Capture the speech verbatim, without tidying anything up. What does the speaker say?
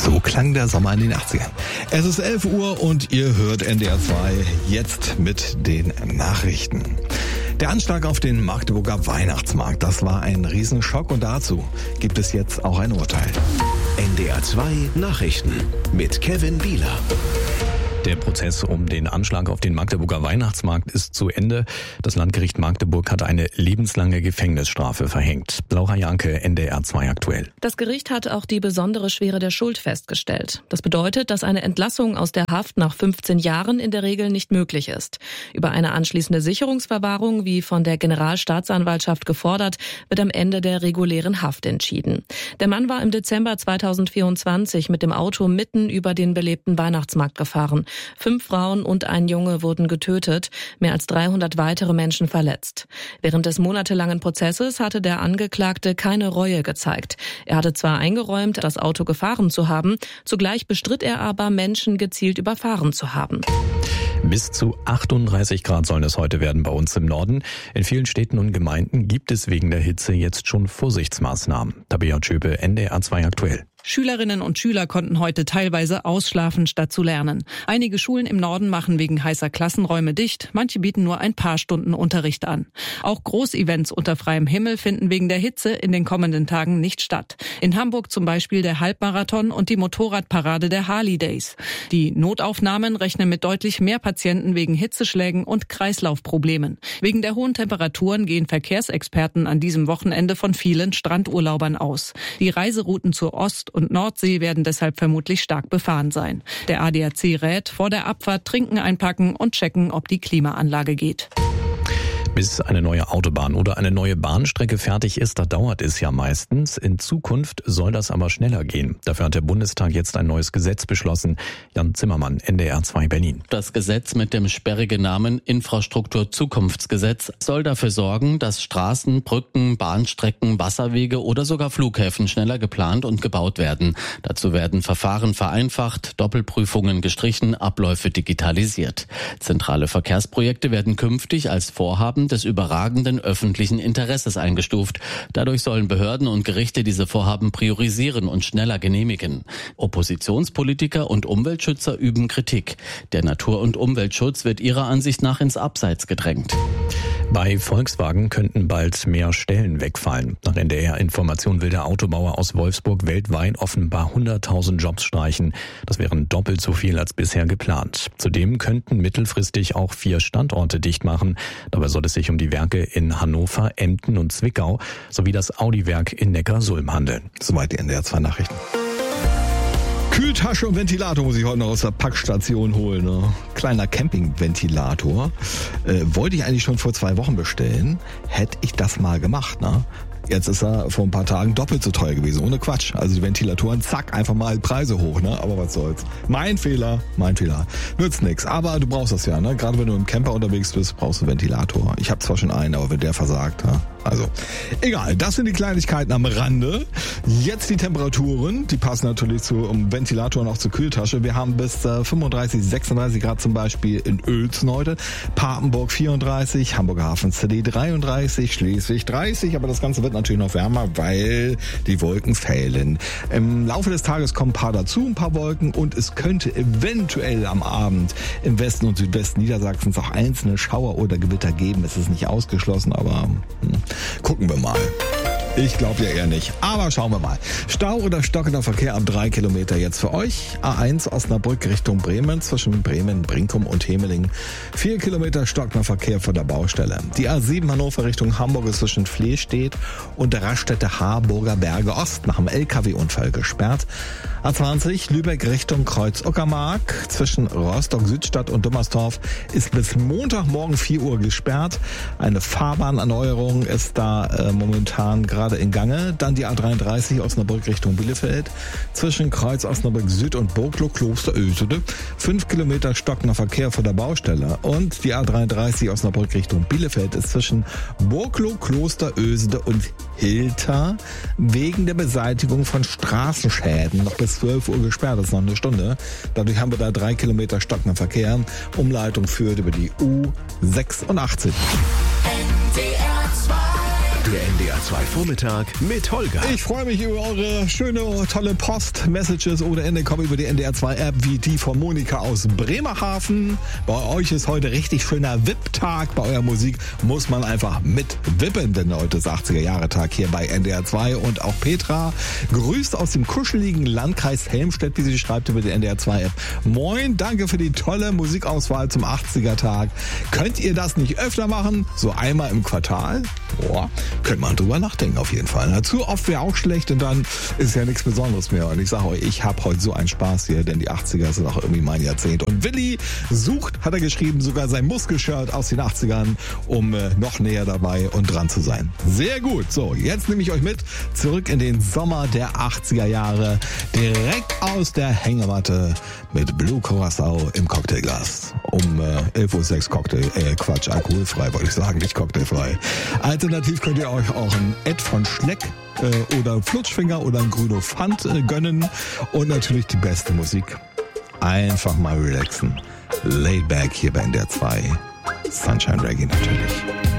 So klang der Sommer in den achtzigern. Es ist elf Uhr und ihr hört N D R zwei jetzt mit den Nachrichten. Der Anschlag auf den Magdeburger Weihnachtsmarkt, das war ein Riesenschock und dazu gibt es jetzt auch ein Urteil. N D R zwei Nachrichten mit Kevin Bieler. Der Prozess um den Anschlag auf den Magdeburger Weihnachtsmarkt ist zu Ende. Das Landgericht Magdeburg hat eine lebenslange Gefängnisstrafe verhängt. Laura Janke, N D R zwei aktuell. Das Gericht hat auch die besondere Schwere der Schuld festgestellt. Das bedeutet, dass eine Entlassung aus der Haft nach fünfzehn Jahren in der Regel nicht möglich ist. Über eine anschließende Sicherungsverwahrung, wie von der Generalstaatsanwaltschaft gefordert, wird am Ende der regulären Haft entschieden. Der Mann war im Dezember zweitausendvierundzwanzig mit dem Auto mitten über den belebten Weihnachtsmarkt gefahren. Fünf Frauen und ein Junge wurden getötet, mehr als dreihundert weitere Menschen verletzt. Während des monatelangen Prozesses hatte der Angeklagte keine Reue gezeigt. Er hatte zwar eingeräumt, das Auto gefahren zu haben, zugleich bestritt er aber, Menschen gezielt überfahren zu haben. Bis zu achtunddreißig Grad sollen es heute werden bei uns im Norden. In vielen Städten und Gemeinden gibt es wegen der Hitze jetzt schon Vorsichtsmaßnahmen. Tabea Tschöpe, N D R zwei aktuell. Schülerinnen und Schüler konnten heute teilweise ausschlafen, statt zu lernen. Einige Schulen im Norden machen wegen heißer Klassenräume dicht, manche bieten nur ein paar Stunden Unterricht an. Auch Großevents unter freiem Himmel finden wegen der Hitze in den kommenden Tagen nicht statt. In Hamburg zum Beispiel der Halbmarathon und die Motorradparade der Harley Days. Die Notaufnahmen rechnen mit deutlich mehr Patienten wegen Hitzeschlägen und Kreislaufproblemen. Wegen der hohen Temperaturen gehen Verkehrsexperten an diesem Wochenende von vielen Strandurlaubern aus. Die Reiserouten zur Ost- und Nordsee werden deshalb vermutlich stark befahren sein. Der A D A C rät, vor der Abfahrt trinken einpacken und checken, ob die Klimaanlage geht. Bis eine neue Autobahn oder eine neue Bahnstrecke fertig ist, da dauert es ja meistens. In Zukunft soll das aber schneller gehen. Dafür hat der Bundestag jetzt ein neues Gesetz beschlossen. Jan Zimmermann, N D R zwei Berlin. Das Gesetz mit dem sperrigen Namen Infrastrukturzukunftsgesetz soll dafür sorgen, dass Straßen, Brücken, Bahnstrecken, Wasserwege oder sogar Flughäfen schneller geplant und gebaut werden. Dazu werden Verfahren vereinfacht, Doppelprüfungen gestrichen, Abläufe digitalisiert. Zentrale Verkehrsprojekte werden künftig als Vorhaben des überragenden öffentlichen Interesses eingestuft. Dadurch sollen Behörden und Gerichte diese Vorhaben priorisieren und schneller genehmigen. Oppositionspolitiker und Umweltschützer üben Kritik. Der Natur- und Umweltschutz wird ihrer Ansicht nach ins Abseits gedrängt. Bei Volkswagen könnten bald mehr Stellen wegfallen. Nach N D R-Information will der Autobauer aus Wolfsburg weltweit offenbar hunderttausend Jobs streichen. Das wären doppelt so viel als bisher geplant. Zudem könnten mittelfristig auch vier Standorte dicht machen. Dabei soll es sich um die Werke in Hannover, Emden und Zwickau sowie das Audi-Werk in Neckarsulm handeln. Soweit die N D R zwei Nachrichten. Kühltasche und Ventilator muss ich heute noch aus der Packstation holen. Ne? Kleiner Campingventilator. Äh, wollte ich eigentlich schon vor zwei Wochen bestellen. Hätte ich das mal gemacht, ne? Jetzt ist er vor ein paar Tagen doppelt so teuer gewesen, ohne Quatsch. Also die Ventilatoren, zack, einfach mal Preise hoch, ne? Aber was soll's. Mein Fehler, mein Fehler. Nützt nix, aber du brauchst das ja, ne? Gerade wenn du im Camper unterwegs bist, brauchst du einen Ventilator. Ich habe zwar schon einen, aber wenn der versagt, ne? Also, egal, das sind die Kleinigkeiten am Rande. Jetzt die Temperaturen, die passen natürlich zu um Ventilator und auch zur Kühltasche. Wir haben bis äh, fünfunddreißig, sechsunddreißig Grad zum Beispiel in Uelzen heute, Papenburg vierunddreißig, Hamburger Hafen City dreiunddreißig, Schleswig dreißig, aber das Ganze wird natürlich noch wärmer, weil die Wolken fehlen. Im Laufe des Tages kommen ein paar dazu, ein paar Wolken und es könnte eventuell am Abend im Westen und Südwesten Niedersachsens auch einzelne Schauer oder Gewitter geben. Es ist nicht ausgeschlossen, aber hm, gucken wir mal. Ich glaube ja eher nicht, aber schauen wir mal. Stau oder stockender Verkehr ab drei Kilometer jetzt für euch. A eins Osnabrück Richtung Bremen, zwischen Bremen, Brinkum und Hemeling. Vier Kilometer stockender Verkehr vor der Baustelle. Die A sieben Hannover Richtung Hamburg ist zwischen Flehstedt und der Raststätte Harburger Berge Ost nach einem L K W-Unfall gesperrt. A zwanzig Lübeck Richtung Kreuz Uckermark zwischen Rostock Südstadt und Dummersdorf ist bis Montagmorgen vier Uhr gesperrt. Eine Fahrbahnerneuerung ist da äh, momentan gerade in Gange. Dann die A dreiunddreißig Osnabrück Richtung Bielefeld zwischen Kreuz Osnabrück Süd und Burgloh Kloster Ösede. Fünf Kilometer stockender Verkehr vor der Baustelle. Und die A dreiunddreißig Osnabrück Richtung Bielefeld ist zwischen Burgloh Kloster Ösede und Hilter wegen der Beseitigung von Straßenschäden noch bis zwölf Uhr gesperrt. Das ist noch eine Stunde. Dadurch haben wir da drei Kilometer stockender Verkehr. Umleitung führt über die U sechsundachtzig. Der N D R R zwei Vormittag mit Holger. Ich freue mich über eure schöne, tolle Post, Messages ohne Ende kommen über die N D R zwei App, wie die von Monika aus Bremerhaven. Bei euch ist heute richtig schöner W I P-Tag. Bei eurer Musik muss man einfach mit wippen, denn heute ist achtziger-Jahre-Tag hier bei N D R zwei. Und auch Petra grüßt aus dem kuscheligen Landkreis Helmstedt, wie sie schreibt über die N D R zwei App. Moin, danke für die tolle Musikauswahl zum achtziger-Tag. Könnt ihr das nicht öfter machen? So einmal im Quartal? Boah, könnte man drüber nachdenken auf jeden Fall. Na, zu oft wäre auch schlecht und dann ist ja nichts Besonderes mehr. Und ich sage euch, ich habe heute so einen Spaß hier, denn die achtziger sind auch irgendwie mein Jahrzehnt. Und Willi sucht, hat er geschrieben, sogar sein Muskelshirt aus den achtzigern, um äh, noch näher dabei und dran zu sein. Sehr gut. So, jetzt nehme ich euch mit zurück in den Sommer der achtziger Jahre. Direkt aus der Hängematte mit Blue Curacao im Cocktailglas. Um äh, elf Uhr sechs Cocktail, äh, Quatsch, alkoholfrei wollte ich sagen, nicht cocktailfrei. Alternativ könnt ihr euch auch ein Ed von Schleck äh, oder Flutschfinger oder ein Grüno Pfand äh, gönnen. Und natürlich die beste Musik. Einfach mal relaxen. Laid back hier bei N D R zwei. Sunshine Reggae natürlich.